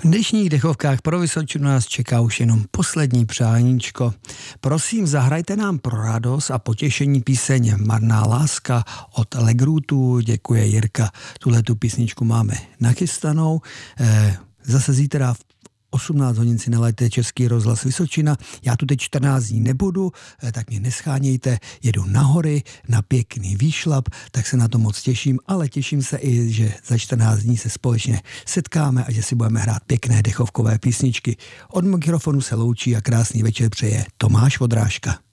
V dnešních dechovkách pro Vysočinu nás čeká už jenom poslední přáníčko. Prosím, zahrajte nám pro radost a potěšení píseň Marná láska od Legrutů. Děkuje Jirka. Tuhletu písničku máme nachystanou. Zase zítra v 18 hodin si nalejte Český rozhlas Vysočina. Já tu teď 14 dní nebudu, tak mě neschánějte. Jedu na hory, na pěkný výšlap, tak se na to moc těším, ale těším se i, že za 14 dní se společně setkáme a že si budeme hrát pěkné dechovkové písničky. Od mikrofonu se loučí a krásný večer přeje Tomáš Vodrážka.